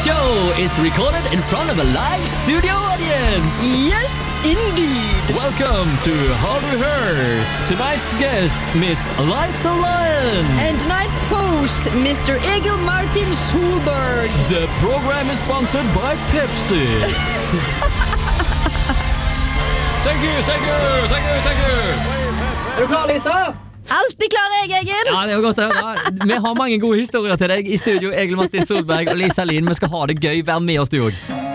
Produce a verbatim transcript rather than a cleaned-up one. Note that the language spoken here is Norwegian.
show is recorded in front of a live studio audience. Yes, indeed. Welcome to Har du hørt? Tonight's guest, Miss Liza Lyon. And tonight's host, Mister Egil Martin Solberg. The program is sponsored by Pepsi. Thank you, thank you, thank you, thank you. Er du klar, Lisa? Alltid klar, jeg, Egil. Ja, det er godt å høre. Vi har mange gode historier til deg i studio. Egil Martin Solberg og Lisa Lien. Vi skal ha det gøy. Vær med oss, du også.